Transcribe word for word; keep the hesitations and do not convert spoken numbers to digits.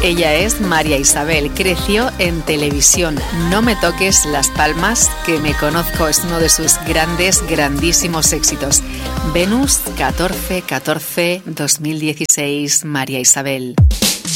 Ella es María Isabel, creció en televisión. No me toques las palmas, que me conozco, es uno de sus grandes, grandísimos éxitos. Venus catorce catorce dos mil dieciséis, María Isabel.